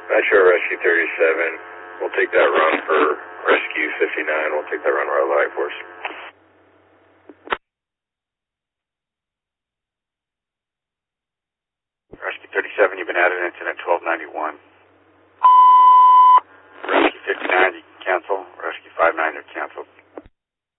Metro Rescue 37. We'll take that run for Rescue 59. We'll take that run right light for us. Rescue 37, you've been added incident 1291.